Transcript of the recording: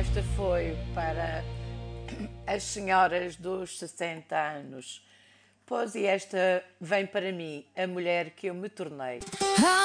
esta foi para as senhoras dos 60 anos. Pois e esta vem para mim, a mulher que eu me tornei.